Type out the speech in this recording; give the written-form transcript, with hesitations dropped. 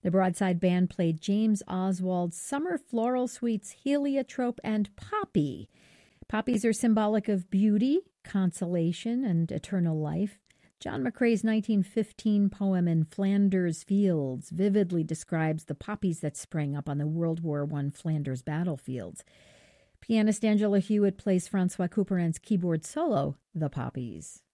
The Broadside Band played James Oswald's Summer Floral Suites, Heliotrope, and Poppy. Poppies are symbolic of beauty, consolation, and eternal life. John McCrae's 1915 poem In Flanders Fields vividly describes the poppies that sprang up on the World War I Flanders battlefields. Pianist Angela Hewitt plays Francois Couperein's keyboard solo, The Poppies.